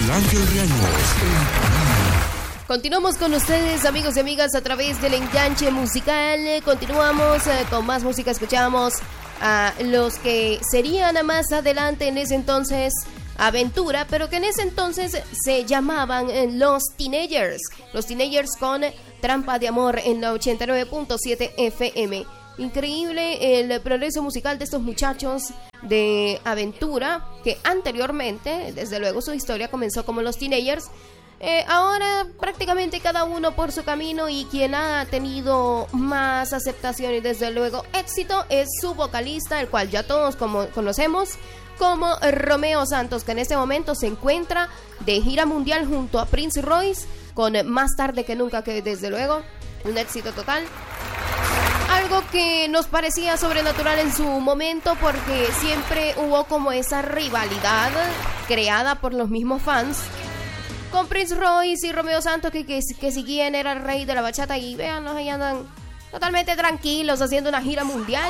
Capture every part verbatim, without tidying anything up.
Sol Ángel Reaños. Continuamos con ustedes, amigos y amigas, a través del enganche musical. Continuamos eh, con más música. Escuchamos a los que serían más adelante en ese entonces Aventura, pero que en ese entonces se llamaban eh, Los Teenagers. Los Teenagers con Trampa de Amor en la ochenta y nueve punto siete F M. Increíble el progreso musical de estos muchachos de Aventura, que anteriormente, desde luego, su historia comenzó como Los Teenagers. Eh, ahora prácticamente cada uno por su camino, y quien ha tenido más aceptación y desde luego éxito es su vocalista, el cual ya todos como conocemos como Romeo Santos, que en este momento se encuentra de gira mundial junto a Prince Royce con Más Tarde que Nunca, que desde luego un éxito total. Algo que nos parecía sobrenatural en su momento, porque siempre hubo como esa rivalidad creada por los mismos fans con Prince Royce y Romeo Santos, que, que, que si quién era el rey de la bachata, y véanlos, ahí andan totalmente tranquilos haciendo una gira mundial.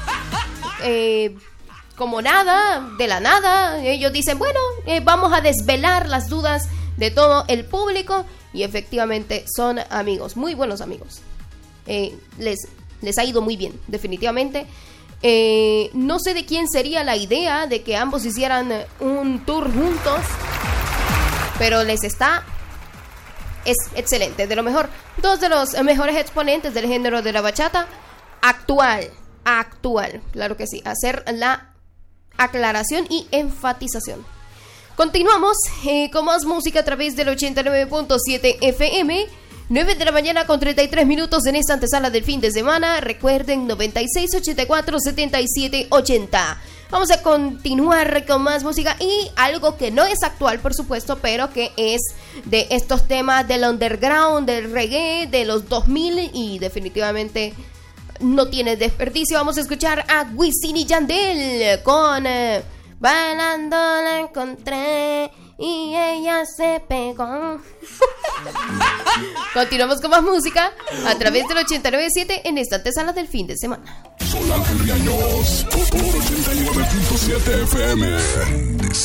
Eh, como nada, de la nada, ellos dicen, bueno, eh, vamos a desvelar las dudas de todo el público, y efectivamente son amigos, muy buenos amigos. Eh, les, les ha ido muy bien, definitivamente. Eh, no sé de quién sería la idea de que ambos hicieran un tour juntos, pero les está, es excelente, de lo mejor. Dos de los mejores exponentes del género de la bachata actual, actual, claro que sí, hacer la aclaración y enfatización. Continuamos eh, con más música a través del ochenta y nueve punto siete F M. nueve de la mañana con treinta y tres minutos en esta antesala del fin de semana. Recuerden, noventa y seis, ochenta y cuatro, setenta y siete, ochenta. Vamos a continuar con más música y algo que no es actual, por supuesto, pero que es de estos temas del underground, del reggae, de los dos mil, y definitivamente no tiene desperdicio. Vamos a escuchar a Wisin y Yandel con eh, Bailando la encontré y ella se pegó. Continuamos con más música a través del ochenta y nueve punto siete en esta antesala del fin de semana. Sol Ángel Reaños, por ochenta y nueve punto siete F M.